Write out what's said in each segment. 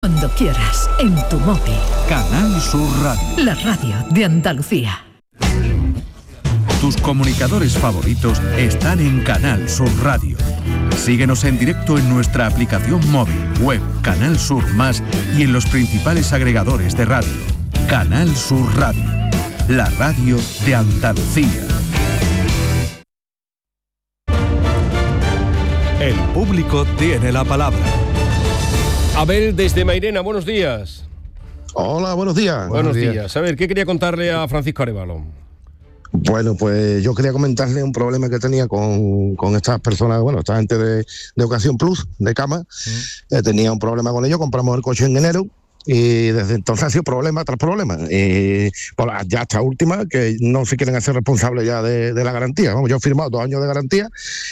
Cuando quieras, en tu móvil. Canal Sur Radio. La radio de Andalucía. Tus comunicadores favoritos están en Canal Sur Radio. Síguenos en directo en nuestra aplicación móvil, web, Canal Sur Más y en los principales agregadores de radio. Canal Sur Radio, la radio de Andalucía. El público tiene la palabra. Abel desde Mairena, buenos días. Hola, buenos días. Buenos días. A ver, ¿qué quería contarle a Francisco Arévalo? Bueno, pues yo quería comentarle un problema que tenía con estas personas, bueno, esta gente de Ocasión Plus, de cama. Tenía un problema con ellos, compramos el coche en enero y desde entonces ha sido problema tras problema. Ya hasta última, que no se quieren hacer responsables ya de la garantía. Vamos, yo he firmado 2 años de garantía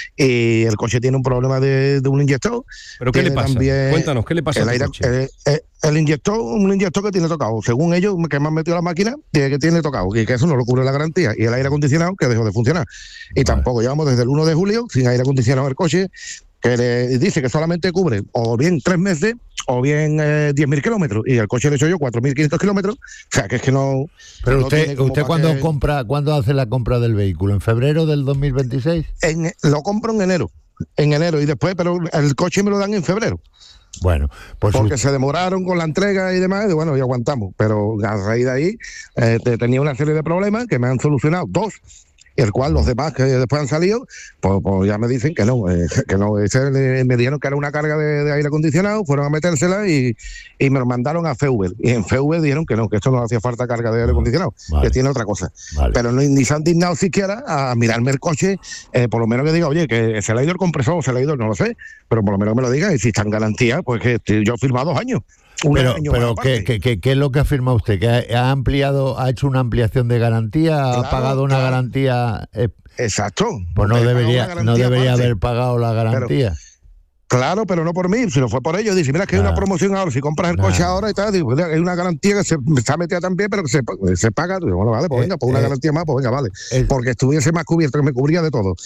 y el coche tiene un problema de un inyector. ¿Pero qué le pasa? Cuéntanos, ¿qué le pasa a tu coche? El inyector, un inyector que tiene tocado. Según ellos, que me han metido la máquina, que tiene tocado, y que eso no lo cubre la garantía. Y el aire acondicionado, que dejó de funcionar. Y tampoco llevamos desde el 1 de julio sin aire acondicionado en el coche, que le dice que solamente cubre o bien 3 meses o bien 10.000 kilómetros. Y el coche le he hecho yo 4.500 kilómetros. O sea, que es que no... Pero usted ¿cuándo hace la compra del vehículo? ¿En febrero del 2026? Lo compro en enero. Y después, pero el coche me lo dan en febrero. Bueno, pues porque se demoraron con la entrega y demás, y bueno, y aguantamos. Pero a raíz de ahí tenía una serie de problemas que me han solucionado 2, el cual los demás que después han salido, pues ya me dicen que no. Me dijeron que era una carga de aire acondicionado, fueron a metérsela y me lo mandaron a FEUVER. Y en FEUVER dijeron que no, que esto no hacía falta carga de aire acondicionado, que tiene otra cosa. Pero ni se han dignado siquiera a mirarme el coche, por lo menos que diga, oye, que se le ha ido el compresor, se le ha ido, no lo sé, pero por lo menos me lo diga, y si está en garantía, pues que yo he firmado 2 años. Pero ¿qué es lo que afirma usted? ¿Que ha hecho una ampliación de garantía? ¿Ha pagado una garantía? Exacto. Pues no debería haber pagado la garantía. Claro, pero no por mí, sino fue por ellos. Dice, mira, que hay una promoción ahora, si compras el coche ahora y tal, digo, hay una garantía que se está metida también, pero que se paga. Digo, bueno, vale, pues venga, pues una garantía más, pues venga, vale. Porque estuviese más cubierto, que me cubría de todo.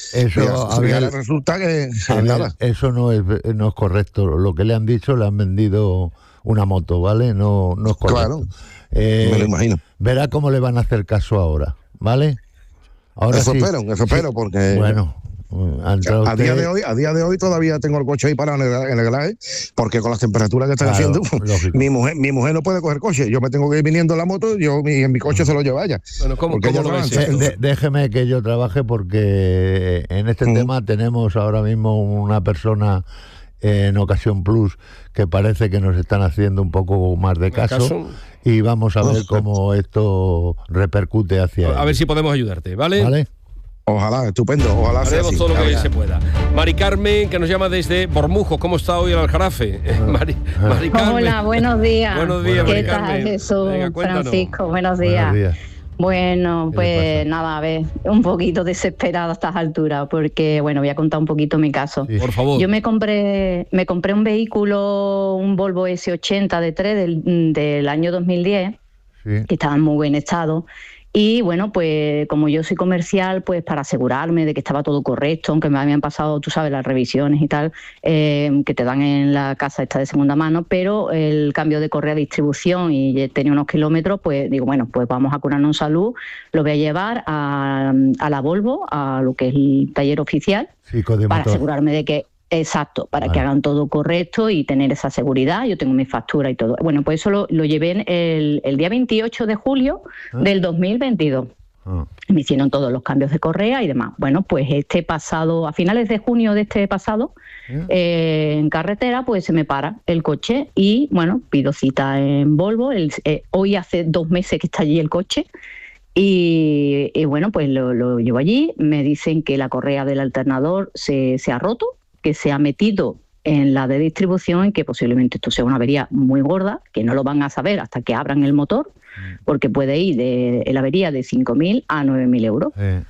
Resulta que nada. Eso no es correcto. Lo que le han dicho, le han vendido una moto, ¿vale? No es correcto. Claro, me lo imagino. Verá cómo le van a hacer caso ahora, ¿vale? Ahora eso espero, porque... Bueno... A día de hoy todavía tengo el coche ahí parado en el garaje, porque con las temperaturas que están haciendo, mi mujer no puede coger coche. Yo me tengo que ir viniendo en la moto, en mi coche se lo lleva ella. Bueno, ¿cómo lo ves? Déjeme que yo trabaje, porque en este tema tenemos ahora mismo una persona en Ocasión Plus que parece que nos están haciendo un poco más de caso, y vamos a ver cómo esto repercute hacia él. A ver si podemos ayudarte, ¿vale? Ojalá, estupendo, ojalá haremos sea así, todo lo que se pueda. Mari Carmen, que nos llama desde Bormujos. ¿Cómo está hoy el Aljarafe? Mari Carmen. Hola, buenos días. Buenos días, ¿Qué Mari tal, Carmen? Jesús? Venga, Francisco, buenos días. Bueno, pues nada, a ver, un poquito desesperada a estas alturas, porque bueno, voy a contar un poquito mi caso. Sí. Por favor. Yo me compré un vehículo, un Volvo S80 D3 del año 2010, que estaba en muy buen estado. Y bueno, pues como yo soy comercial, pues para asegurarme de que estaba todo correcto, aunque me habían pasado, tú sabes, las revisiones y tal, que te dan en la casa esta de segunda mano, pero el cambio de correa de distribución y tenía unos kilómetros, pues digo, bueno, pues vamos a curarnos en salud, lo voy a llevar a la Volvo, a lo que es el taller oficial, para asegurarme de que... Exacto, para que hagan todo correcto y tener esa seguridad. Yo tengo mi factura y todo. Bueno, pues eso lo llevé el día 28 de julio del 2022. Me hicieron todos los cambios de correa y demás. Bueno, pues a finales de junio de este pasado, en carretera, pues se me para el coche y, bueno, pido cita en Volvo. Hoy hace 2 meses que está allí el coche. Y bueno, pues lo llevo allí. Me dicen que la correa del alternador se ha roto, que se ha metido en la de distribución y que posiblemente esto sea una avería muy gorda, que no lo van a saber hasta que abran el motor, porque puede ir de la avería de 5.000 a 9.000 euros.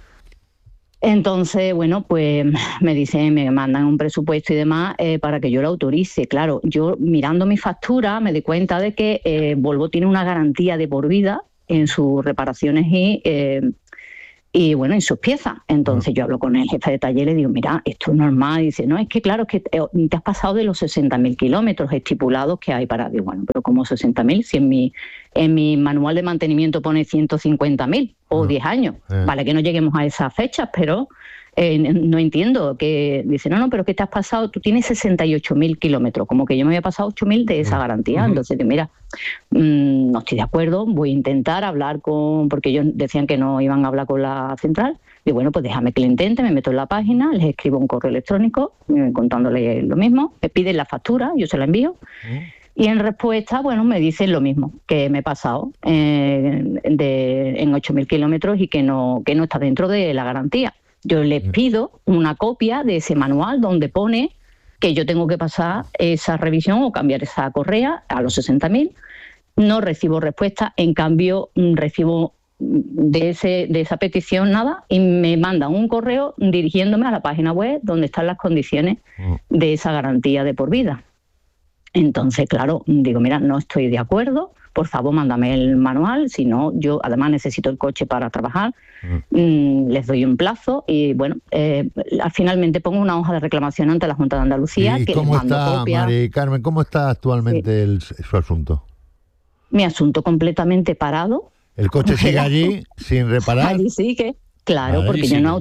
Entonces, bueno, pues me mandan un presupuesto y demás para que yo lo autorice. Claro, yo mirando mi factura me di cuenta de que Volvo tiene una garantía de por vida en sus reparaciones y bueno, en sus piezas. Entonces yo hablo con el jefe de taller y le digo, mira, esto es normal. Y dice, no, es que claro, es que te has pasado de los 60.000 kilómetros estipulados que hay para... Digo, bueno, pero como 60.000, si en mi manual de mantenimiento pone 150.000 o 10 años. Vale, que no lleguemos a esas fechas, pero no entiendo. Que dice, no, pero que te has pasado, tú tienes 68.000 kilómetros, como que yo me había pasado 8.000 de esa garantía. Entonces, mira, no estoy de acuerdo, voy a intentar hablar porque ellos decían que no iban a hablar con la central. Y bueno, pues déjame que lo intente, me meto en la página, les escribo un correo electrónico contándole lo mismo, me piden la factura, yo se la envío. Y en respuesta, bueno, me dicen lo mismo, que me he pasado en 8.000 kilómetros y que no está dentro de la garantía. Yo les pido una copia de ese manual donde pone que yo tengo que pasar esa revisión o cambiar esa correa a los 60.000. No recibo respuesta, en cambio recibo de esa petición nada y me mandan un correo dirigiéndome a la página web donde están las condiciones de esa garantía de por vida. Entonces, claro, digo, mira, no estoy de acuerdo, por favor, mándame el manual, si no, yo además necesito el coche para trabajar, les doy un plazo y, bueno, finalmente pongo una hoja de reclamación ante la Junta de Andalucía. ¿Y que cómo les mando está, copia. Mari Carmen, cómo está actualmente su asunto? Mi asunto completamente parado. ¿El coche sigue allí sin reparar? Allí sí que, claro, vale, porque yo no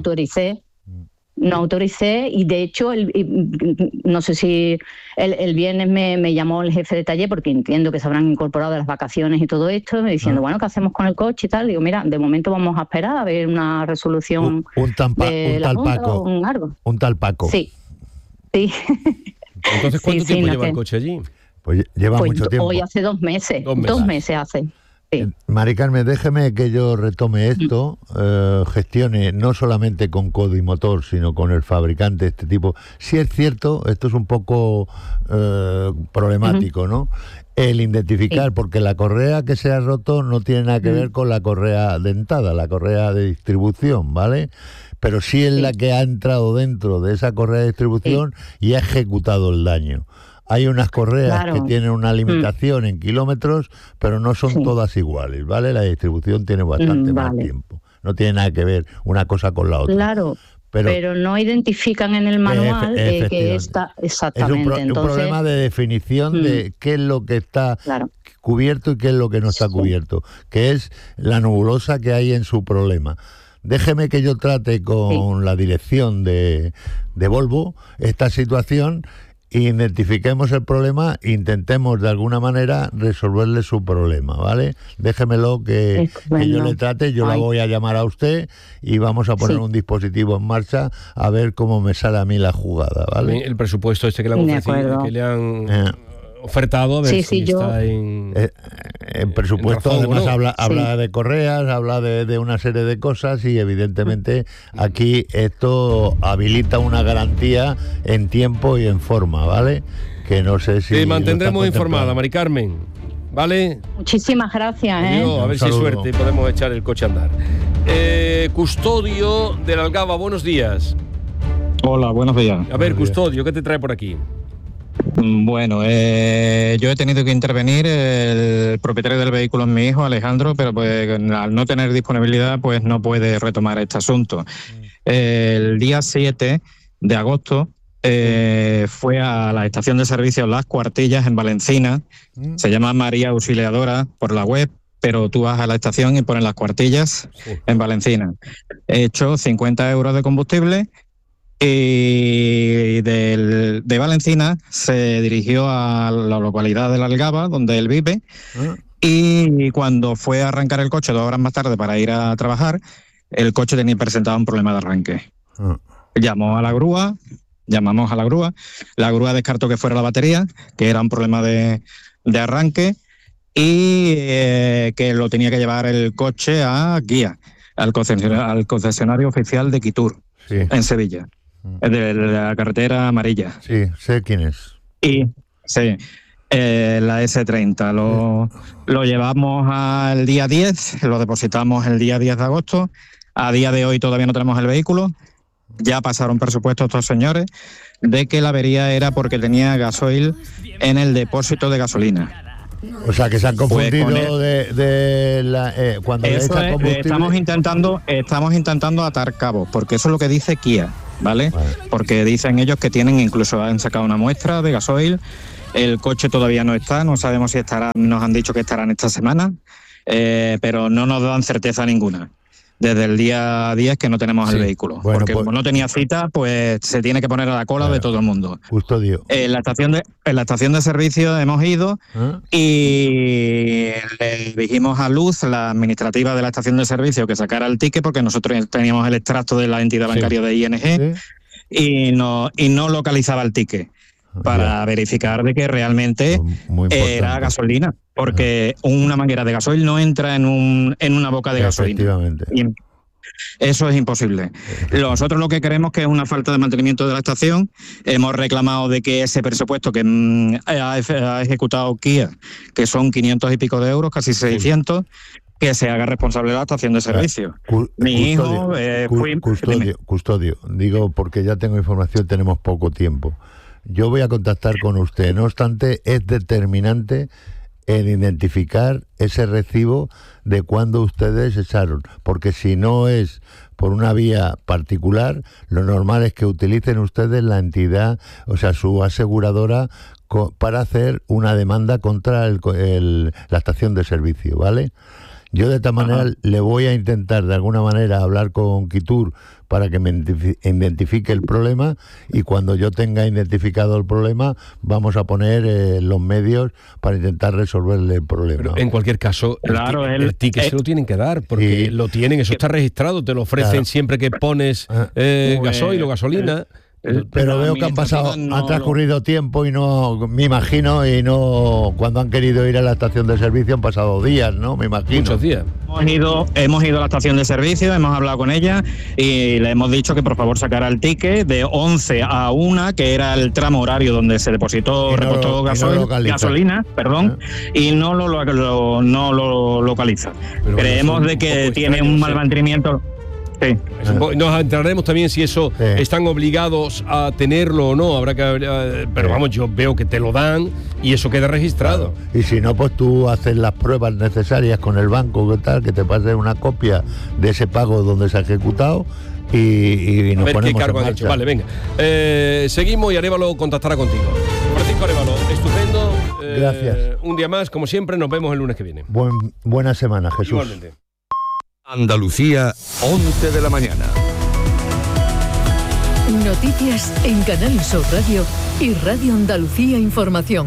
autoricé y de hecho no sé si el viernes me llamó el jefe de taller porque entiendo que se habrán incorporado las vacaciones y todo esto, diciendo bueno, ¿qué hacemos con el coche y tal? Digo, mira, de momento vamos a esperar a ver una resolución un tal Paco. Un tal Paco. Sí. Entonces, ¿cuánto tiempo lleva el coche allí? Pues lleva mucho tiempo. Hoy hace 2 meses. 2 meses hace. Sí. Mari Carmen, déjeme que yo retome esto, gestione no solamente con Codimotor, sino con el fabricante de este tipo. Si es cierto, esto es un poco problemático, ¿no? El identificar, porque la correa que se ha roto no tiene nada que ver con la correa dentada, la correa de distribución, ¿vale? Pero sí es la que ha entrado dentro de esa correa de distribución y ha ejecutado el daño. Hay unas correas que tienen una limitación en kilómetros, pero no son todas iguales, ¿vale? La distribución tiene bastante más tiempo. No tiene nada que ver una cosa con la otra. Claro, pero no identifican en el manual que está exactamente. Es un problema de definición de qué es lo que está cubierto y qué es lo que no está cubierto, que es la nebulosa que hay en su problema. Déjeme que yo trate con la dirección de Volvo esta situación. Identifiquemos el problema, intentemos de alguna manera resolverle su problema, ¿vale? Déjemelo que yo le trate, yo la voy a llamar a usted y vamos a poner un dispositivo en marcha a ver cómo me sale a mí la jugada, ¿vale? El presupuesto que le han ofrecido, que le han ofertado, a ver si está en presupuesto, además habla de correas, habla de una serie de cosas y evidentemente aquí esto habilita una garantía en tiempo y en forma, ¿vale? Que no sé si... Te mantendremos informada, Mari Carmen, ¿vale? Muchísimas gracias, A ver si hay suerte y podemos echar el coche a andar. Custodio de la Algaba, buenos días. Hola, buenos días. A ver, Custodio, ¿qué te trae por aquí? Bueno, yo he tenido que intervenir, el propietario del vehículo es mi hijo, Alejandro, pero pues al no tener disponibilidad pues no puede retomar este asunto. El día 7 de agosto fue a la estación de servicio Las Cuartillas en Valencina, se llama María Auxiliadora por la web, pero tú vas a la estación y pones Las Cuartillas en Valencina. He hecho 50 euros de combustible. Y de Valencina se dirigió a la localidad de La Algaba, donde él vive, y cuando fue a arrancar el coche 2 horas más tarde para ir a trabajar, el coche tenía presentado un problema de arranque. Llamamos a la grúa, la grúa descartó que fuera la batería, que era un problema de arranque, y que lo tenía que llevar el coche a Guía, al concesionario oficial de Quitur, en Sevilla. De la carretera amarilla. Sí, sé quién es. Y la S30. Lo llevamos al día 10, lo depositamos el día 10 de agosto. A día de hoy todavía no tenemos el vehículo. Ya pasaron presupuesto estos señores de que la avería era porque tenía gasoil en el depósito de gasolina. O sea, que se han confundido cuando le echan combustible. Estamos intentando atar cabos, porque eso es lo que dice Kia, ¿vale? Porque dicen ellos que incluso han sacado una muestra de gasoil. El coche todavía no está, no sabemos si estará, nos han dicho que estarán esta semana, pero no nos dan certeza ninguna. Desde el día 10 que no tenemos el vehículo. Bueno, porque como no tenía cita, pues se tiene que poner a la cola de todo el mundo. Custodio. En la estación de servicio hemos ido y le dijimos a Luz, la administrativa de la estación de servicio, que sacara el ticket, porque nosotros teníamos el extracto de la entidad bancaria de ING y no localizaba el ticket para verificar de que realmente era gasolina. Porque una manguera de gasoil no entra en una boca de gasolina. Y eso es imposible. Nosotros lo que creemos que es una falta de mantenimiento de la estación. Hemos reclamado de que ese presupuesto que ha ejecutado Kia, que son 500 y pico de euros, casi 600, que se haga responsable de la estación de servicio. Custodio, digo porque ya tengo información, tenemos poco tiempo. Yo voy a contactar con usted. No obstante, es determinante en identificar ese recibo de cuando ustedes echaron, porque si no es por una vía particular, lo normal es que utilicen ustedes la entidad, o sea, su aseguradora, para hacer una demanda contra la estación de servicio, ¿vale? Yo de esta manera le voy a intentar de alguna manera hablar con Quitur para que me identifique el problema, y cuando yo tenga identificado el problema vamos a poner los medios para intentar resolverle el problema. Pero en cualquier caso, el ticket se lo tienen que dar, porque lo tienen, eso está registrado, te lo ofrecen siempre que pones gasoil o gasolina. Pero veo que ha transcurrido tiempo y no, me imagino, y no, cuando han querido ir a la estación de servicio han pasado días, ¿no? Me imagino. Muchos días. Hemos ido a la estación de servicio, hemos hablado con ella y le hemos dicho que por favor sacara el ticket de 11 a 1, que era el tramo horario donde se repostó gasolina, y no lo localiza. Pero creemos de que tiene un mal mantenimiento. Sí. Nos entraremos también si eso están obligados a tenerlo o no. Habrá que, pero vamos, yo veo que te lo dan y eso queda registrado. Claro. Y si no, pues tú haces las pruebas necesarias con el banco, que te pase una copia de ese pago donde se ha ejecutado y nos ponemos en marcha. Vale, venga. Seguimos y Arévalo contactará contigo. Francisco Arévalo, estupendo. Gracias. Un día más, como siempre, nos vemos el lunes que viene. Buena semana, Jesús. Igualmente. Andalucía, 11 de la mañana. Noticias en Canal Sur Radio y Radio Andalucía Información.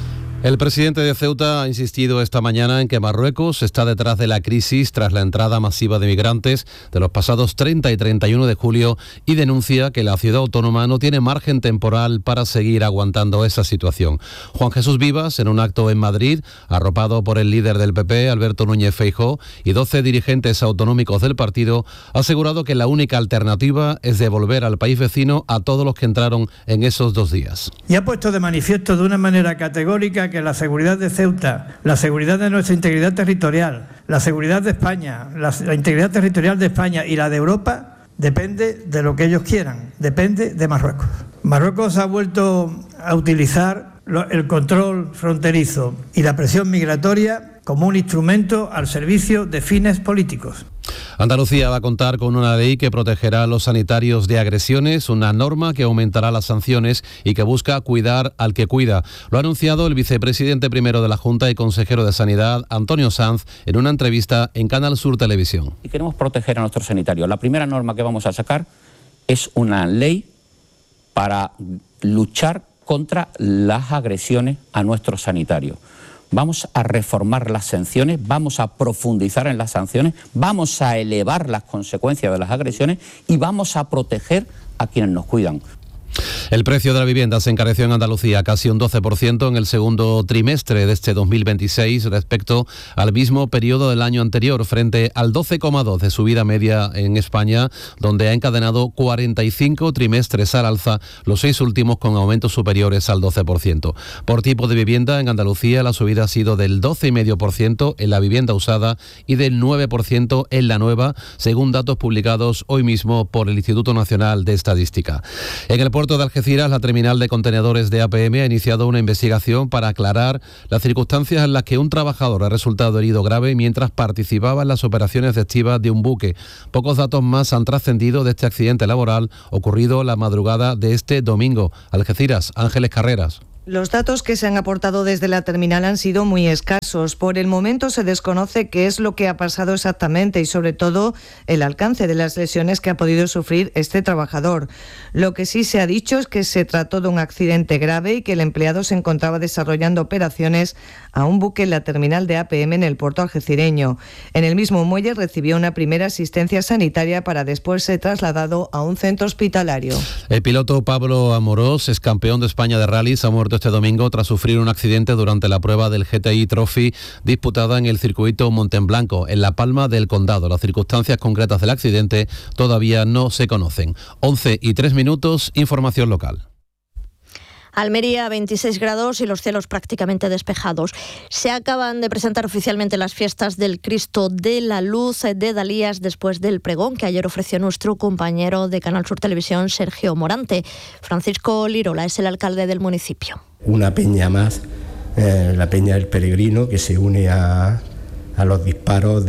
El presidente de Ceuta ha insistido esta mañana en que Marruecos está detrás de la crisis tras la entrada masiva de migrantes de los pasados 30 y 31 de julio y denuncia que la ciudad autónoma no tiene margen temporal para seguir aguantando esa situación. Juan Jesús Vivas, en un acto en Madrid, arropado por el líder del PP, Alberto Núñez Feijóo, y 12 dirigentes autonómicos del partido, ha asegurado que la única alternativa es devolver al país vecino a todos los que entraron en esos 2 días. Y ha puesto de manifiesto de una manera categórica que la seguridad de Ceuta, la seguridad de nuestra integridad territorial, la seguridad de España, la integridad territorial de España y la de Europa depende de lo que ellos quieran, depende de Marruecos. Marruecos ha vuelto a utilizar el control fronterizo y la presión migratoria como un instrumento al servicio de fines políticos. Andalucía va a contar con una ley que protegerá a los sanitarios de agresiones, una norma que aumentará las sanciones y que busca cuidar al que cuida. Lo ha anunciado el vicepresidente primero de la Junta y consejero de Sanidad, Antonio Sanz, en una entrevista en Canal Sur Televisión. Y queremos proteger a nuestros sanitarios. La primera norma que vamos a sacar es una ley para luchar contra las agresiones a nuestros sanitarios. Vamos a reformar las sanciones, vamos a profundizar en las sanciones, vamos a elevar las consecuencias de las agresiones y vamos a proteger a quienes nos cuidan. El precio de la vivienda se encareció en Andalucía casi un 12% en el segundo trimestre de este 2026 respecto al mismo periodo del año anterior, frente al 12,2% de subida media en España, donde ha encadenado 45 trimestres al alza, los 6 últimos con aumentos superiores al 12%. Por tipo de vivienda, en Andalucía la subida ha sido del 12,5% en la vivienda usada y del 9% en la nueva, según datos publicados hoy mismo por el Instituto Nacional de Estadística. En el puerto de Algeciras Algeciras, la terminal de contenedores de APM ha iniciado una investigación para aclarar las circunstancias en las que un trabajador ha resultado herido grave mientras participaba en las operaciones de estiva de un buque. Pocos datos más han trascendido de este accidente laboral ocurrido la madrugada de este domingo. Algeciras, Ángeles Carreras. Los datos que se han aportado desde la terminal han sido muy escasos. Por el momento se desconoce qué es lo que ha pasado exactamente y sobre todo el alcance de las lesiones que ha podido sufrir este trabajador. Lo que sí se ha dicho es que se trató de un accidente grave y que el empleado se encontraba desarrollando operaciones a un buque en la terminal de APM en el puerto algecireño. En el mismo muelle recibió una primera asistencia sanitaria para después ser trasladado a un centro hospitalario. El piloto Pablo Amorós, ex campeón de España de rallies, ha muerto este domingo tras sufrir un accidente durante la prueba del GTI Trophy disputada en el circuito Montenblanco, en La Palma del Condado. Las circunstancias concretas del accidente todavía no se conocen. 11:03, información local. Almería, 26 grados y los cielos prácticamente despejados. Se acaban de presentar oficialmente las fiestas del Cristo de la Luz de Dalías después del pregón que ayer ofreció nuestro compañero de Canal Sur Televisión, Sergio Morante. Francisco Lirola es el alcalde del municipio. Una peña más, la Peña del Peregrino, que se une a los disparos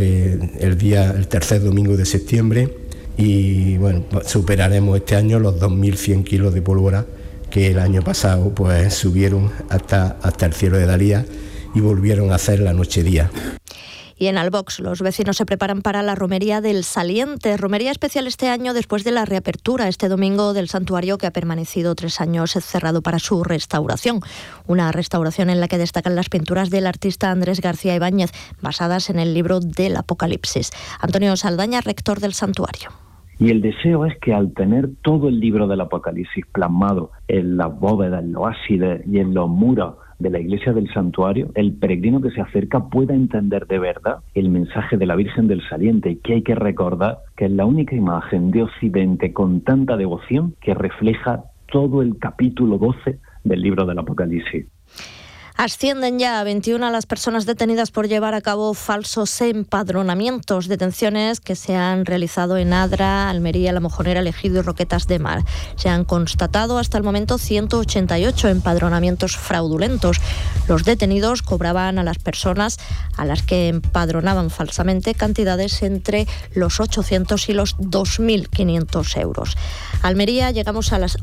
el tercer domingo de septiembre y bueno, superaremos este año los 2.100 kilos de pólvora que el año pasado pues subieron hasta el cielo de Dalías y volvieron a hacer la noche-día. Y en Albox los vecinos se preparan para la romería del Saliente, romería especial este año después de la reapertura este domingo del santuario que ha permanecido 3 años cerrado para su restauración. Una restauración en la que destacan las pinturas del artista Andrés García Ibáñez, basadas en el libro del Apocalipsis. Antonio Saldaña, rector del santuario. Y el deseo es que al tener todo el libro del Apocalipsis plasmado en las bóvedas, en los ábsides y en los muros de la iglesia del santuario, el peregrino que se acerca pueda entender de verdad el mensaje de la Virgen del Saliente, y que hay que recordar que es la única imagen de Occidente con tanta devoción que refleja todo el capítulo 12 del libro del Apocalipsis. Ascienden ya a 21 las personas detenidas por llevar a cabo falsos empadronamientos, detenciones que se han realizado en Adra, Almería, La Mojonera, Ejido y Roquetas de Mar. Se han constatado hasta el momento 188 empadronamientos fraudulentos. Los detenidos cobraban a las personas a las que empadronaban falsamente cantidades entre los 800 y los 2.500 euros. Almería, llegamos a las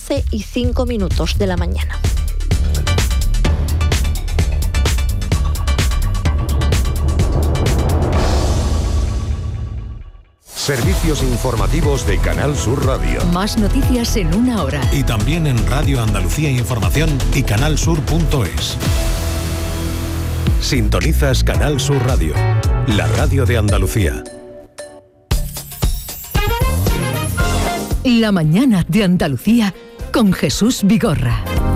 11:05 de la mañana. Servicios informativos de Canal Sur Radio. Más noticias en 1 hora. Y también en Radio Andalucía Información y canalsur.es. Sintonizas Canal Sur Radio, la radio de Andalucía. La mañana de Andalucía con Jesús Vigorra.